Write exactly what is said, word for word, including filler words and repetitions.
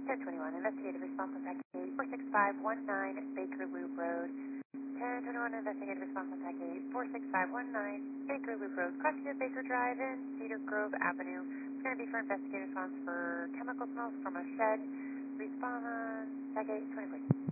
ten twenty-one, investigative response on packet four six five one nine Baker Loop Road. ten twenty-one, investigative response on packet four six five one nine Baker Loop Road. Crossing to Baker Drive and Cedar Grove Avenue. It's going to be for investigative response for chemical smells from a shed. Response on packet twenty-four.